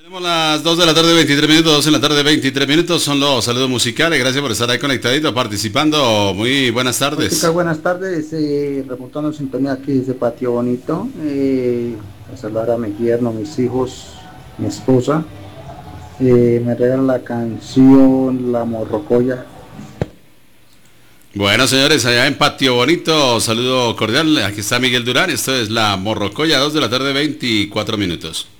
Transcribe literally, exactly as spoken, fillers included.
Tenemos las dos de la tarde, veintitrés minutos, dos en la tarde, veintitrés minutos, son los saludos musicales, gracias por estar ahí conectadito, participando, muy buenas tardes. Chicas, buenas tardes, eh, remontando sintonía aquí desde Patio Bonito, eh, a saludar a mi yerno, mis hijos, mi esposa, eh, me regalan la canción La Morrocoya. Bueno, señores, allá en Patio Bonito, saludo cordial, aquí está Miguel Durán, esto es La Morrocoya, dos de la tarde, veinticuatro minutos.